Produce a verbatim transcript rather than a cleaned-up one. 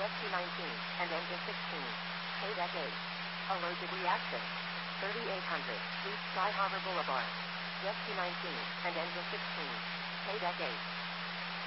Rescue nineteen, and engine sixteen. K-Deck eight. Allergic reaction. thirty-eight hundred, reach Sky Harbor Boulevard. Rescue nineteen, and engine sixteen. K-Deck eight.